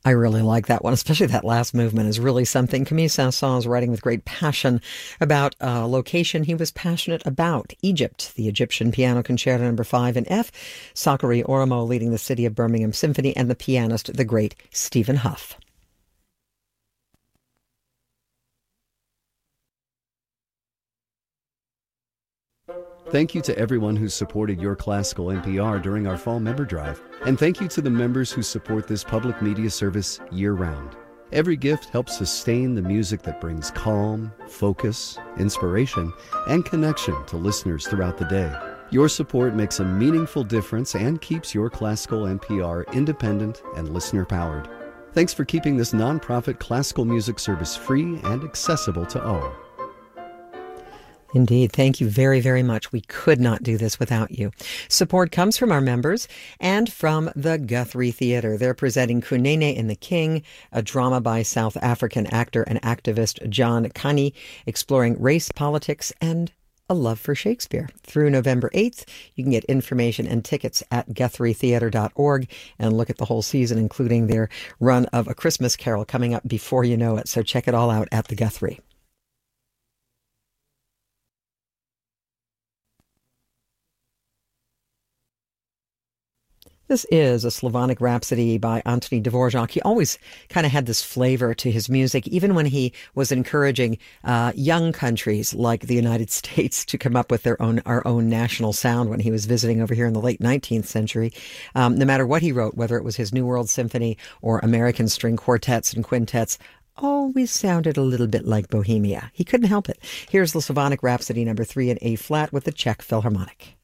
I really like that one, especially that last movement is really something. Camille Saint-Saëns is writing with great passion about a location he was passionate about, Egypt. The Egyptian Piano Concerto No. 5 in F, Sakari Oromo leading the City of Birmingham Symphony, and the pianist, the great Stephen Hough. Thank you to everyone who supported Your Classical NPR during our fall member drive. And thank you to the members who support this public media service year-round. Every gift helps sustain the music that brings calm, focus, inspiration, and connection to listeners throughout the day. Your support makes a meaningful difference and keeps Your Classical NPR independent and listener-powered. Thanks for keeping this nonprofit classical music service free and accessible to all. Indeed. Thank you very, very much. We could not do this without you. Support comes from our members and from the Guthrie Theatre. They're presenting Kunene and the King, a drama by South African actor and activist John Kani, exploring race, politics, and a love for Shakespeare. Through November 8th, you can get information and tickets at GuthrieTheatre.org and look at the whole season, including their run of A Christmas Carol coming up before you know it. So check it all out at the Guthrie. This is a Slavonic Rhapsody by Anthony Dvorak. He always kind of had this flavor to his music, even when he was encouraging young countries like the United States to come up with our own national sound when he was visiting over here in the late 19th century. No matter what he wrote, whether it was his New World Symphony or American string quartets and quintets, always sounded a little bit like Bohemia. He couldn't help it. Here's the Slavonic Rhapsody No. 3 in A flat with the Czech Philharmonic.